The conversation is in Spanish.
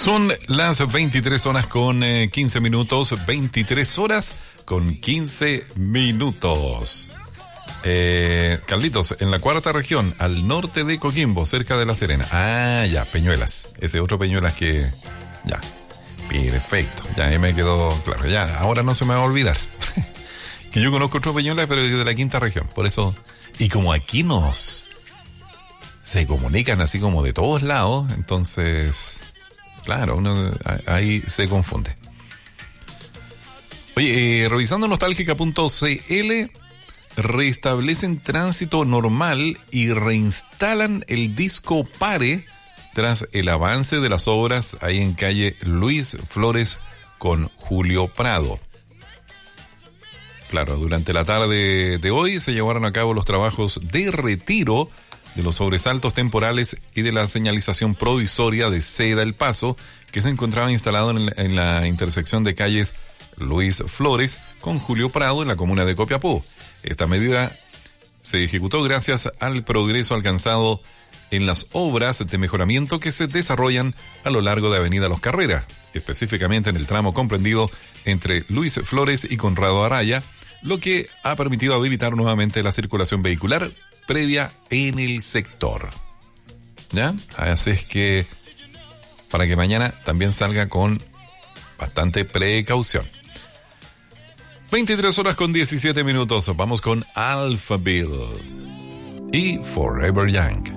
Son las 23 horas con 15 minutos. 23 horas con 15 minutos. Carlitos, en la cuarta región, al norte de Coquimbo, cerca de La Serena. Ah, ya, Peñuelas. Ese otro Peñuelas que... Ya, perfecto. Ya me quedó claro. Ya, ahora no se me va a olvidar. Que yo conozco otro Peñuelas, pero de la quinta región. Por eso... Y como aquí se comunican así como de todos lados, entonces... Claro, uno ahí se confunde. Oye, revisando nostálgica.cl, restablecen tránsito normal y reinstalan el disco Pare tras el avance de las obras ahí en calle Luis Flores con Julio Prado. Claro, durante la tarde de hoy se llevaron a cabo los trabajos de retiro de los sobresaltos temporales y de la señalización provisoria de Ceda El Paso, que se encontraba instalado en la intersección de calles Luis Flores con Julio Prado en la comuna de Copiapó. Esta medida se ejecutó gracias al progreso alcanzado en las obras de mejoramiento que se desarrollan a lo largo de Avenida Los Carreras, específicamente en el tramo comprendido entre Luis Flores y Conrado Araya, lo que ha permitido habilitar nuevamente la circulación vehicular previa en el sector. ¿Ya? Así es que para que mañana también salga con bastante precaución. 23 horas con 17 minutos. Vamos con Alphaville y Forever Young.